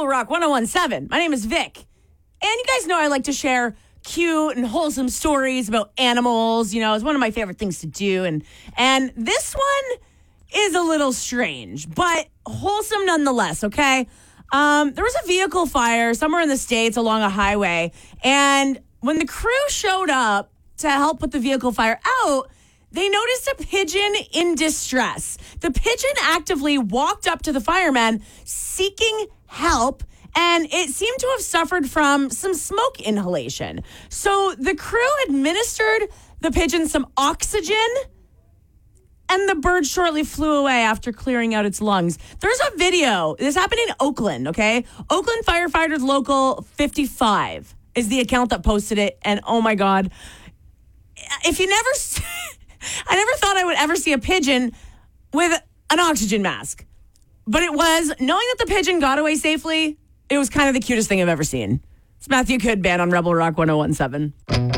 Rebel Rock 1017. My name is Vic. And you guys know I like to share cute and wholesome stories about animals. You know, it's one of my favorite things to do. And this one is a little strange, but wholesome nonetheless, okay? There was a vehicle fire somewhere in the States along a highway. And when the crew showed up to help put the vehicle fire out, they noticed a pigeon in distress. The pigeon actively walked up to the firemen seeking help, and it seemed to have suffered from some smoke inhalation. So the crew administered the pigeon some oxygen, and the bird shortly flew away after clearing out its lungs. There's a video. This happened in Oakland, okay? Oakland Firefighters Local 55 is the account that posted it, and oh my God. If you never... I never thought I would ever see a pigeon with an oxygen mask. But it was, knowing that the pigeon got away safely, it was kind of the cutest thing I've ever seen. It's Matthew Goodman on Rebel Rock 1017.